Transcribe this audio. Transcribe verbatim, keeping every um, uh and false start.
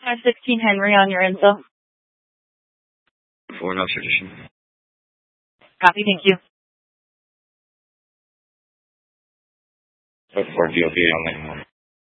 five sixteen Henry on your info. For an observation. Copy, thank you. For D O P only.